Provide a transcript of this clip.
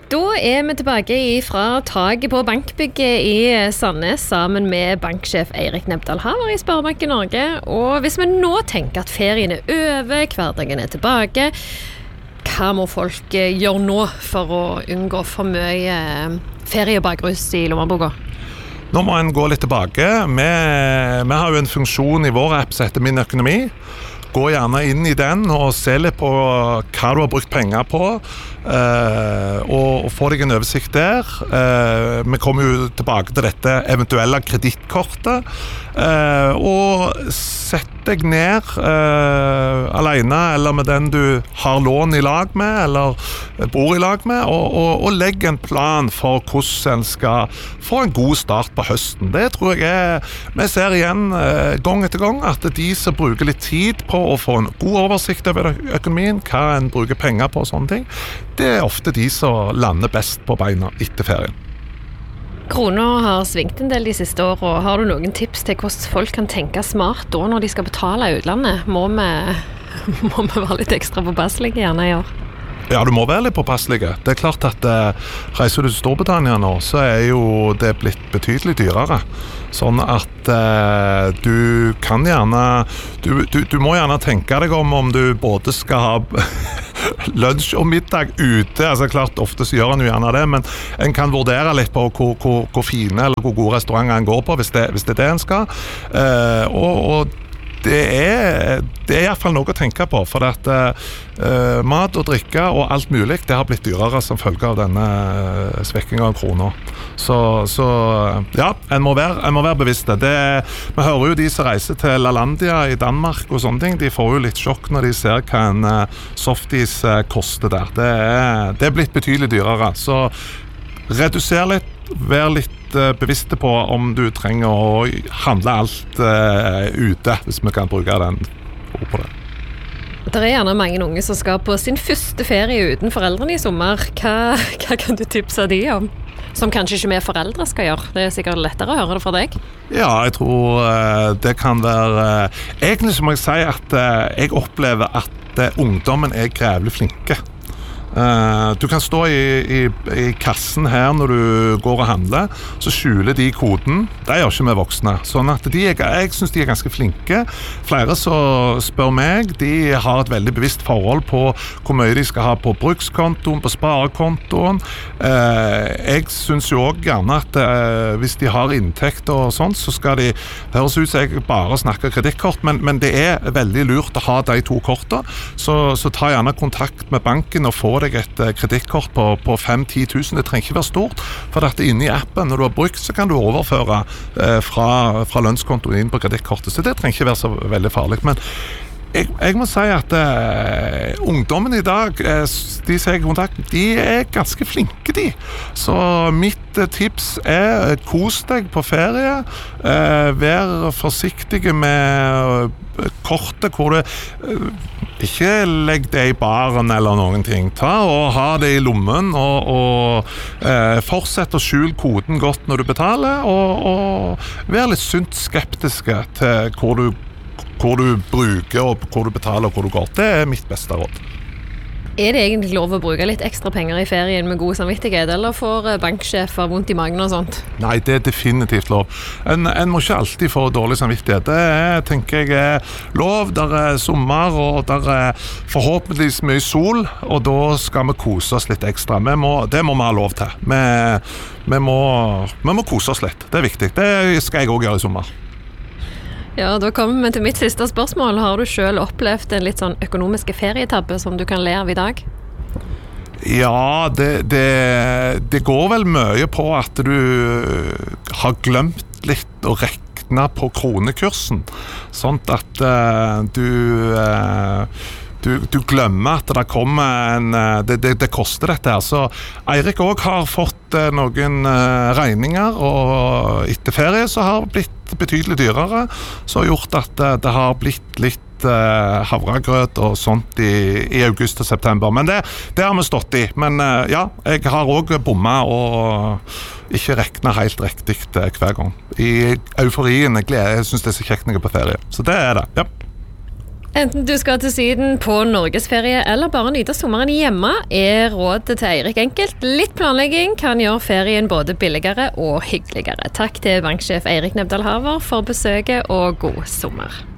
Da vi tilbake fra taget på bankbygget i Sandnes sammen med banksjef Eirik Nebdal Haver i Sparebanken Norge. Og hvis vi nå tenker at ferien over, hverdagen tilbake, hva må folk gjøre nå for å unngå for mye ferie og bakrus i lommeboka? Nå må en gå litt tilbake. Vi har jo en funksjon i vår app som heter Min økonomi. Gå gjerne inn i den og se litt på hva du har brukt penger på, og få deg en oversikt der. Vi kommer jo tilbake til dette eventuelle kredittkortet, og sett deg ned alene eller med den du har lån i lag med eller bor i lag med, og legg en plan for hvordan en skal få en god start på høsten. Det tror jeg vi ser igjen gang etter gang, at de som bruker litt tid på å få en god oversikt over økonomien, hva en bruker penger på og sånne ting, det ofte de som lander best på beina etter ferien. Krona har svingt en del de siste årene. Har du noen tips til hvordan folk kan tenke smart da når de skal betale i utlandet? Må vi være litt ekstra påpasselige gjerne i år? Ja, du må være litt påpasselige. Det klart at reiser du til Storbritannia nå, så jo det blitt betydelig dyrere. Sånn at du kan gjerne du må gjerne tenke deg om du både skal ha lunsj og middag ute. Altså klart, ofte så gjør en jo gjerne det, men en kan vurdere litt på hvor fine eller hvor gode restauranter en går på, hvis det det en skal. Og det i hvert fall noe å tenke på, for at mat og drikke og alt mulig, det har blitt dyrere som følge av denne svekkingen av krona. Så ja, en må være bevisste. Vi hører jo de som reiser til LaLandia i Danmark og sånne ting, de får jo litt sjokk når de ser hva en softis koster der. Det blitt betydelig dyrere, så reduser litt, vær litt bevisste på om du trenger å handle alt ute, hvis vi kan bruke den ord på det. Det gjerne mange unge som skal på sin første ferie uten foreldrene i sommer. Hva kan du tipse de om? Som kanskje ikke vi foreldre skal gjøre. Det sikkert lettere å høre det fra deg. Ja, jeg tror det kan være... Egentlig så må jeg si at jeg opplever at ungdommen grevlig flinke. Du kan stå i kassen her når du går og handler, så skjuler de koden. Det gjør ikke vi voksne. Sånn at jeg synes de ganske flinke. Flere som spør meg, de har et veldig bevisst forhold på hvor mye de skal ha på brukskontoen, på sparekontoen. Jeg synes jo også gjerne at hvis de har inntekt og sånt, så skal de, det høres ut som jeg bare snakker kredittkort, men det veldig lurt å ha de to kortene. Så ta gjerne kontakt med banken og få deg et kredittkort på 5-10 000. Det trenger ikke være stort, for at inni appen, når du har brukt, så kan du overføre fra lønnskontoen inn på kredittkortet, så det trenger ikke være så veldig farlig. Men jeg må si at ungdommen i dag, de som jeg har kontakt, de ganske flinke, de. Så mitt tips kos deg på ferie, vær forsiktige med kortet hvor du ikke legg det i baren eller noen ting. Ta og ha det i lommen og fortsett å skjule koden godt når du betaler, og vær litt sunt skeptiske til hvor du bruker og hvor du betaler og hvor du går. Det mitt beste råd. Det egentlig lov å bruke litt ekstra penger i ferien med god samvittighet, eller får banksjefer vondt i magen og sånt? Nei, det definitivt lov. En må ikke alltid få dårlig samvittighet. Det tenker jeg lov. Der sommer, og der forhåpentligvis mye sol, og da skal vi kose oss litt ekstra. Det må vi ha lov til. Vi må kose oss litt. Det viktig. Det skal jeg også gjøre i sommer. Ja, da kommer vi til mitt siste spørsmål. Har du selv opplevd en litt sånn økonomiske ferietabbe som du kan le av i dag? Ja, det går vel mye på at du har glemt litt å rekne på kronekursen, sånn at du glemmer at det kommer det koster dette her. Så Eirik også har fått noen regninger, og etter ferie så har det blitt betydelig dyrere, så har gjort at det har blitt litt havregrøt og sånt i august og september. Men det har vi stått i. Men ja, jeg har også bommet og ikke reknet helt riktig hver gang. I euforien, jeg synes det så kjekt når jeg på ferie. Så det det, ja. Enten du skal til Syden på Norgesferie eller bare nyte sommeren hjemme, rådet til Eirik enkelt. Litt planlegging kan gjøre ferien både billigere og hyggeligere. Takk til banksjef Eirik Nebdal Haver for besøket og god sommer.